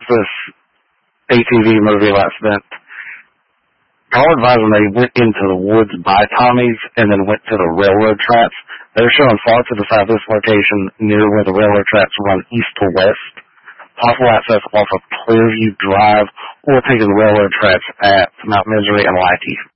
this ATV movie accident. Call advising they went into the woods by Tommy's and then went to the railroad tracks. They're showing far to the south of this location near where the railroad tracks run east to west. Possible access off of Clearview Drive or taking the railroad tracks at Mount Misery and Lackey.